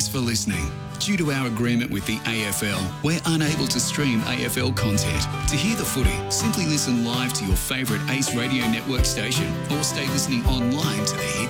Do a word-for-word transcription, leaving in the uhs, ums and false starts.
Thanks for listening. Due to our agreement with the A F L, we're unable to stream A F L content. To hear the footy, simply listen live to your favourite Ace Radio Network station or stay listening online to the hits